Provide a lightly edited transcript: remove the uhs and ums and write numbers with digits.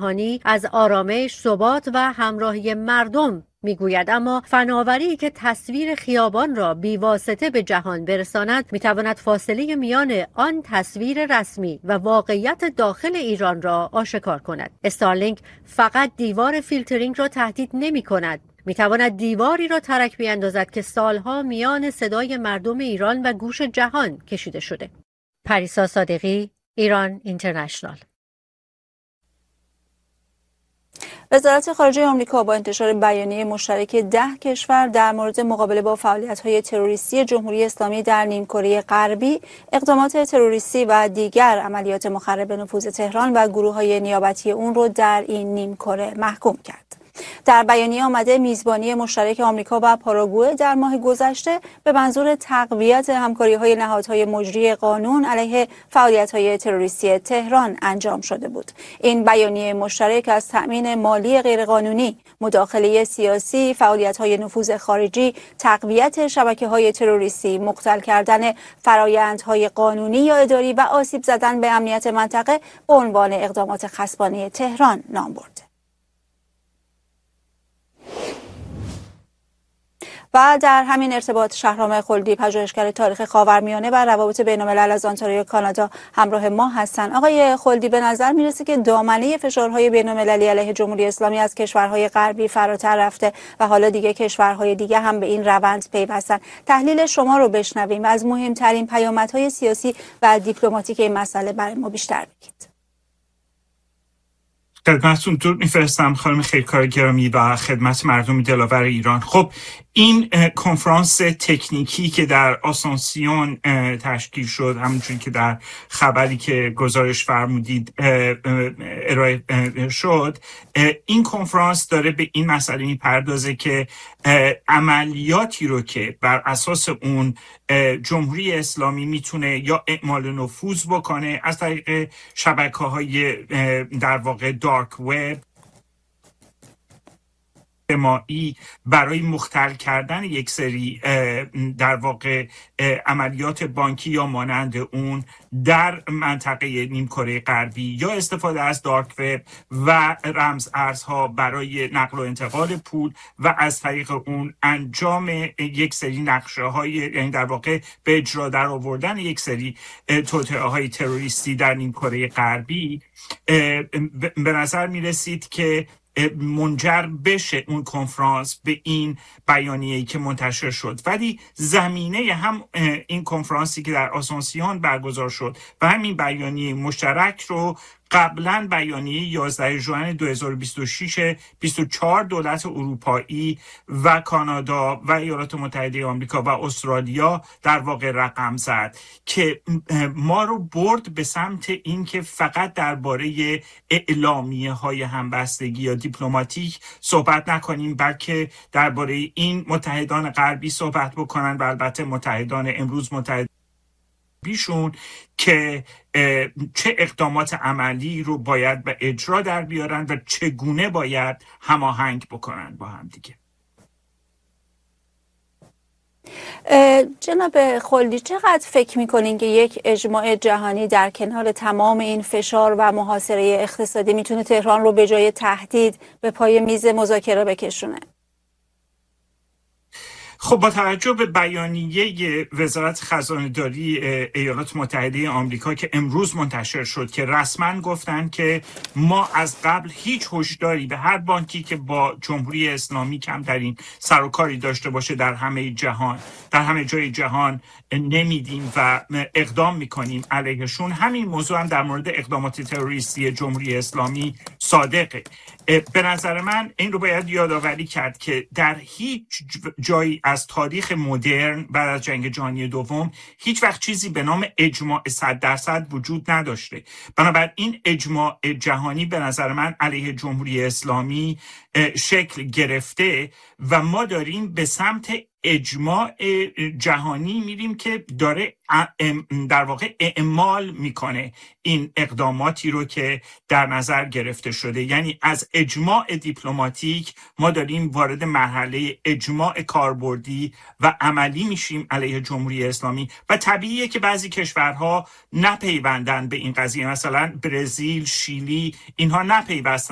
جهانی از آرامش، ثبات و همراهی مردم میگوید، اما فناوری که تصویر خیابان را بی‌واسطه به جهان برساند میتواند فاصله میان آن تصویر رسمی و واقعیت داخل ایران را آشکار کند. استارلینک فقط دیوار فیلترینگ را تهدید نمی کند، میتواند دیواری را ترک بیاندازد که سالها میان صدای مردم ایران و گوش جهان کشیده شده. پریسا صادقی، ایران اینترنشنال. وزارت خارجه آمریکا با انتشار بیانیه مشترک 10 کشور در مورد مقابله با فعالیت‌های تروریستی جمهوری اسلامی در نیمکره غربی، اقدامات تروریستی و دیگر عملیات مخرب نفوذ تهران و گروه‌های نیابتی اون رو در این نیمکره محکوم کرد. در بیانیه آمده میزبانی مشترک آمریکا و پاراگوئه در ماه گذشته به منظور تقویت همکاری‌های نهادهای مجری قانون علیه فعالیت‌های تروریستی تهران انجام شده بود. این بیانیه مشترک از تأمین مالی غیرقانونی، مداخله سیاسی، فعالیت‌های نفوذ خارجی، تقویت شبکه‌های تروریستی، مختل کردن فرآیندهای قانونی یا اداری و آسیب زدن به امنیت منطقه به عنوان اقدامات خصمانه تهران نام برده. و در همین ارتباط شهرام خلدی، پژوهشگر تاریخ خاورمیانه و روابط بین‌الملل از آنتاریو کانادا همراه ما هستند. آقای خلدی، به نظر میرسه که دامنه فشارهای بین‌المللی علیه جمهوری اسلامی از کشورهای غربی فراتر رفته و حالا دیگه کشورهای دیگه هم به این روند پیوستن. تحلیل شما رو بشنویم و از مهمترین پیامدهای سیاسی و دیپلماتیک این مسئله برای ما بیشتر بگید. خدمتتون درود میفرستم خانم خیرکار گرامی و خدمت مردم دلاور ایران. خب این کنفرانس تکنیکی که در آسانسیون تشکیل شد، همونجوری که در خبری که گزارش فرمودید ارائه شد، این کنفرانس داره به این مسئله میپردازه که عملیاتی رو که بر اساس اون جمهوری اسلامی میتونه یا اعمال نفوذ بکنه از طریق شبکه‌های در واقع دارک وب اجتماعی برای مختل کردن یک سری در واقع عملیات بانکی یا مانند اون در منطقه نیمکره غربی، یا استفاده از دارک وب و رمز ارزها برای نقل و انتقال پول و از طریق اون انجام یک سری نقشه های، یعنی در واقع به اجرا در آوردن یک سری توطئه های تروریستی در نیمکره غربی، به نظر می رسید که منجر بشه اون کنفرانس به این بیانیه‌ای که منتشر شد. ولی زمینه هم این کنفرانسی که در آسانسیون برگزار شد و همین بیانیه مشترک رو قبلا بیانیه 11 ژوئن 2026 24 دولت اروپایی و کانادا و ایالات متحده آمریکا و استرالیا در واقع رقم زد که ما رو برد به سمت این که فقط درباره اعلامیه‌های همبستگی یا دیپلماتیک صحبت نکنیم، بلکه درباره این متحدان غربی صحبت بکنن و البته متحدان امروز متحد بیشون که چه اقدامات عملی رو باید به اجرا در بیارن و چگونه باید هماهنگ بکنن با هم دیگه. جناب خلدی، چقدر فکر میکنین که یک اجماع جهانی در کنار تمام این فشار و محاصره اقتصادی میتونه تهران رو به جای تهدید به پای میز مذاکره بکشونه؟ خب با توجه به بیانیه وزارت خزانه‌داری ایالات متحده آمریکا که امروز منتشر شد که رسما گفتن که ما از قبل هیچ هشداری به هر بانکی که با جمهوری اسلامی کمترین سر و کاری داشته باشه در همه جای جهان نمیدیم و اقدام میکنیم علیهشون. همین موضوع هم در مورد اقدامات تروریستی جمهوری اسلامی صادقه. به نظر من این رو باید یادآوری کرد که در هیچ جایی از تاریخ مدرن بعد از جنگ جهانی دوم هیچ وقت چیزی به نام اجماع 100% وجود نداشته. بنابراین اجماع جهانی به نظر من علیه جمهوری اسلامی شکل گرفته و ما داریم به سمت اجماع جهانی میریم که داره در واقع اعمال میکنه این اقداماتی رو که در نظر گرفته شده. یعنی از اجماع دیپلماتیک ما داریم وارد مرحله اجماع کاربردی و عملی میشیم علیه جمهوری اسلامی و طبیعیه که بعضی کشورها نپیوندن به این قضیه، مثلا برزیل، شیلی، اینها نپیوستن